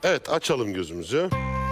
Evet, açalım gözümüzü.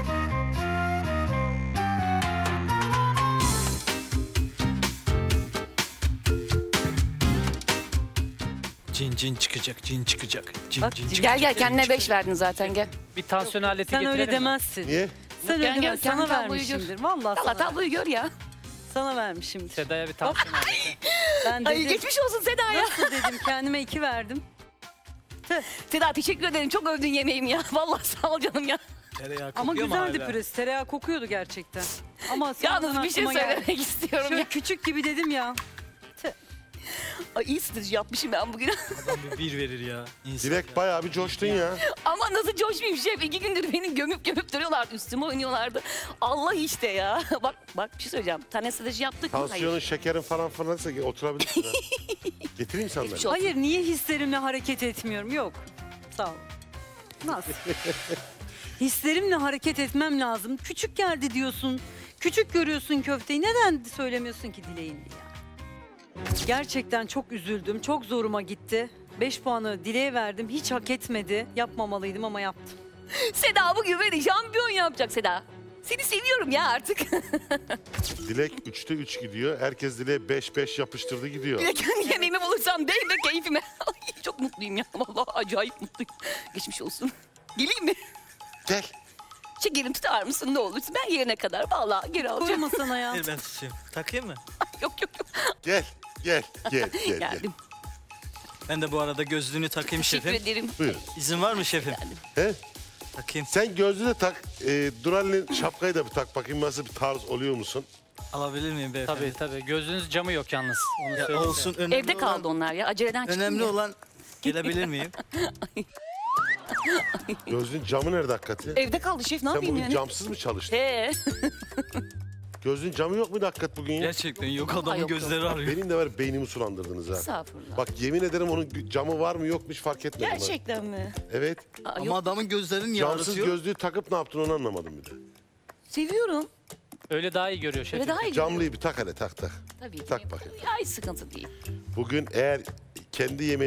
Cin cin çıkacak, cin çıkacak. Cin Bak, cin çıkacak. Gel gel kendine cin 5 verdin zaten gel. Bir tansiyon aleti Sen getirelim öyle mi? demezsin. Niye? Sen öyle Gel, gel, demezsin. Sana kendi tabloyu vermişimdir. Vallahi Allah sana, tabloyu gör ya. sana vermişimdir. Seda'ya bir tansiyon aleti. Ben Ay dedim. geçmiş olsun Seda ya. Nasıl dedim, kendime 2 verdim. Seda teşekkür ederim. Çok övdün yemeğimi ya. Vallahi sağ ol canım ya. Tereyağı Ama kokuyor mu güzeldi hala? püresi. Tereyağı kokuyordu gerçekten. Ama sonradan Yalnız bir şey aklıma geldi. söylemek istiyorum Şöyle ya. küçük gibi dedim ya. Ay iyi strateji yapmışım ben bugün. Adam bir verir ya. İnsan Dilek ya. bayağı bir coştun ya. Ama nasıl coşmayayım şef. 2 gündür beni gömüp duruyorlardı. Üstüme oynuyorlardı. Allah işte ya. Bak bir şey söyleyeceğim. Tane strateji yaptık mı? Tansiyonun, Hayır. şekerin falan fırlarsa oturabilirsin ha. Getireyim sandalye. Geçmiş olsun. Hayır, niye hislerimle hareket etmiyorum? Yok. Sağ ol. Nasıl? Hislerimle hareket etmem lazım. Küçük geldi diyorsun. Küçük görüyorsun köfteyi. Neden söylemiyorsun ki dileğin diye? Gerçekten çok üzüldüm. Çok zoruma gitti. 5 puanı dileğe verdim. Hiç hak etmedi. Yapmamalıydım ama yaptım. Seda bugün beni şampiyon yapacak Seda. Seni seviyorum ya artık. Dilek 3'te 3 gidiyor. Herkes Dilek'e 5-5 yapıştırdı gidiyor. Bir de kendi yemeğimi bulursam değil de keyfime. Ay, çok mutluyum ya. Vallahi acayip mutluyum. Geçmiş olsun. Geleyim mi? Gel. Şekerim tutar mısın ne olursun? Ben yerine kadar vallahi geri alacağım. Koyma sana ya. Ver ben tutayım. Takayım mı? Yok yok yok. Gel. Gel. Gel. Gel. Geldim. Ben de bu arada gözlüğünü takayım Teşekkür şefim. ederim. Buyur. İzin var mı şefim? He? Takayım. Sen gözlüğü de tak. Dural'in şapkayı da bir tak bakayım nasıl bir tarz oluyor musun? Alabilir miyim beyefendi? Tabii. Gözünüz camı yok yalnız. Onu Ya söyleyeyim olsun size. önemli Evde kaldı olan, onlar ya. Aceleden çıktım önemli ya. olan gelebilir miyim? Gözlüğün camı nerede hakikaten? Evde kaldı şef ne Sen yapayım bugün yani? camsız mı çalıştın? He. Gözlüğün camı yok muydu hakikat bugün ya? Gerçekten yok, adamın yok, gözleri arıyor. Benim de var beynimi sulandırdınız ha. Estağfurullah. Bak yemin ederim onun camı var mı yok mu hiç fark etmedim. ben. Gerçekten mi? Evet. Aa, Ama yok. adamın gözlerini niye Camsız aratıyor? gözlüğü takıp ne yaptın onu anlamadım bir de. Seviyorum. Öyle daha iyi görüyor şefim. Öyle daha iyi. Camlıyı bir tak hele tak tak. Tabii ki. Tak bakayım. Ya hiç sıkıntı değil. Bugün eğer kendi yemeğini